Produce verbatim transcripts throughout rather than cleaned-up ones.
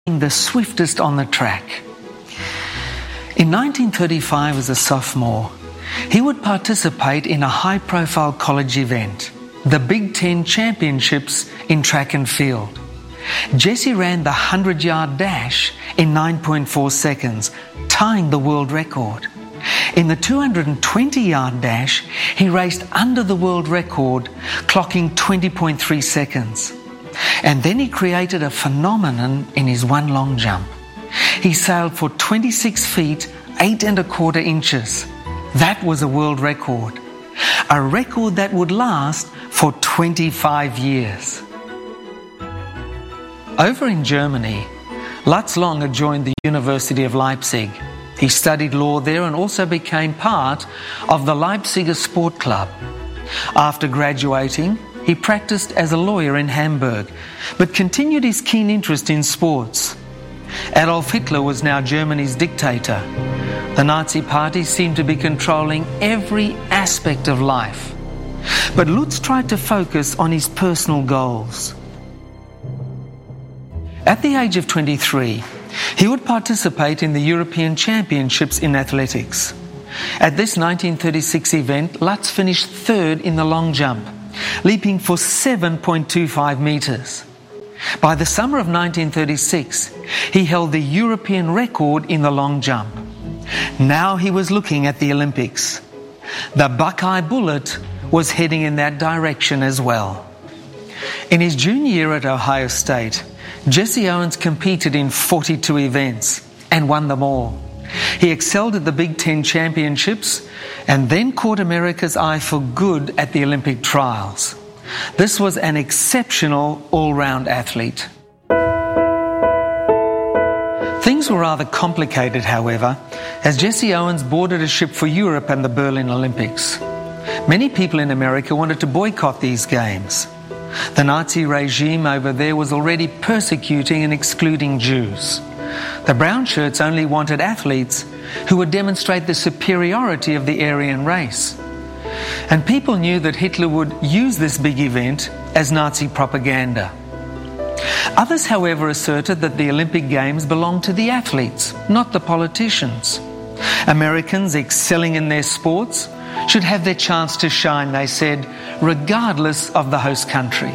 the swiftest on the track. In nineteen thirty-five, as a sophomore, he would participate in a high-profile college event, the Big Ten Championships in track and field. Jesse ran the hundred-yard dash in nine point four seconds, tying the world record. In the two hundred twenty-yard dash, he raced under the world record, clocking twenty point three seconds. And then he created a phenomenon in his one long jump. He sailed for twenty-six feet, eight and a quarter inches. That was a world record. A record that would last for twenty-five years. Over in Germany, Lutz Longer joined the University of Leipzig. He studied law there and also became part of the Leipziger Sport Club. After graduating, he practiced as a lawyer in Hamburg, but continued his keen interest in sports. Adolf Hitler was now Germany's dictator. The Nazi Party seemed to be controlling every aspect of life. But Lutz tried to focus on his personal goals. At the age of twenty-three, he would participate in the European Championships in athletics. At this nineteen thirty-six event, Lutz finished third in the long jump, leaping for seven point two five metres. By the summer of nineteen thirty-six, he held the European record in the long jump. Now he was looking at the Olympics. The Buckeye Bullet was heading in that direction as well. In his junior year at Ohio State, Jesse Owens competed in forty-two events and won them all. He excelled at the Big Ten Championships and then caught America's eye for good at the Olympic trials. This was an exceptional all-round athlete. Things were rather complicated, however, as Jesse Owens boarded a ship for Europe and the Berlin Olympics. Many people in America wanted to boycott these games. The Nazi regime over there was already persecuting and excluding Jews. The brown shirts only wanted athletes who would demonstrate the superiority of the Aryan race. And people knew that Hitler would use this big event as Nazi propaganda. Others, however, asserted that the Olympic Games belonged to the athletes, not the politicians. Americans excelling in their sports should have their chance to shine, they said, regardless of the host country.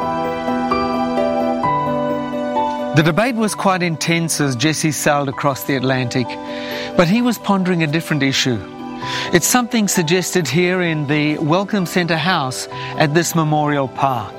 The debate was quite intense as Jesse sailed across the Atlantic, but he was pondering a different issue. It's something suggested here in the Welcome Centre house at this memorial park.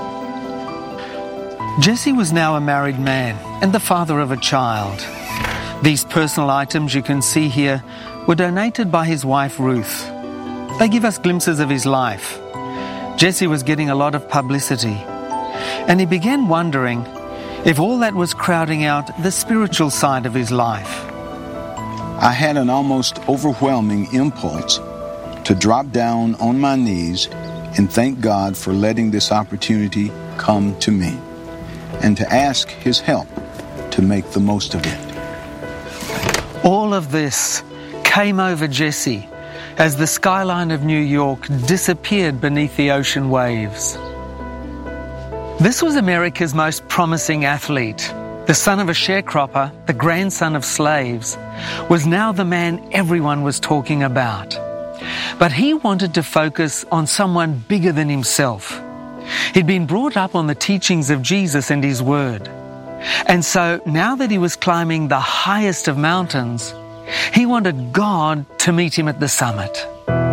Jesse was now a married man and the father of a child. These personal items you can see here were donated by his wife Ruth. They give us glimpses of his life. Jesse was getting a lot of publicity, and he began wondering if all that was crowding out the spiritual side of his life. I had an almost overwhelming impulse to drop down on my knees and thank God for letting this opportunity come to me, and to ask His help to make the most of it. All of this came over Jesse as the skyline of New York disappeared beneath the ocean waves. This was America's most promising athlete. The son of a sharecropper, the grandson of slaves, was now the man everyone was talking about. But he wanted to focus on someone bigger than himself. He'd been brought up on the teachings of Jesus and His Word. And so now that he was climbing the highest of mountains, he wanted God to meet him at the summit.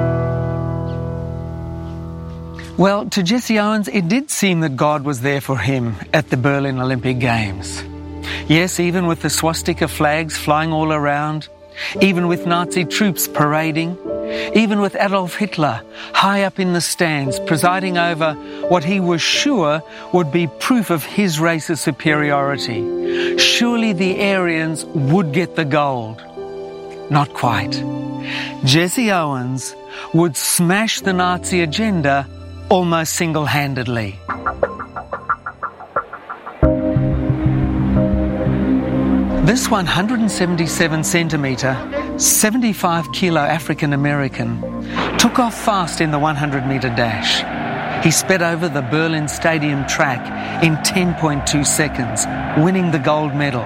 Well, to Jesse Owens, it did seem that God was there for him at the Berlin Olympic Games. Yes, even with the swastika flags flying all around, even with Nazi troops parading, even with Adolf Hitler high up in the stands presiding over what he was sure would be proof of his race's superiority. Surely the Aryans would get the gold. Not quite. Jesse Owens would smash the Nazi agenda almost single-handedly. This one hundred seventy-seven centimetre, seventy-five kilo African American took off fast in the one hundred metre dash. He sped over the Berlin Stadium track in ten point two seconds, winning the gold medal.